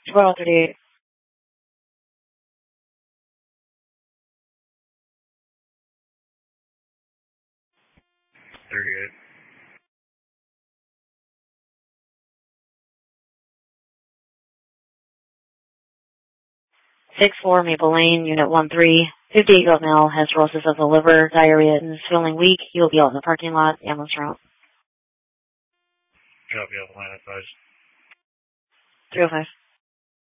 Well, 38. Thirty-eight. 6-4 Maple Lane, Unit 1-3. 58-year-old male has cirrhosis of the liver, diarrhea, and is feeling weak. He will be out in the parking lot. Ambulance route. Copy, Atlanta 5. 305.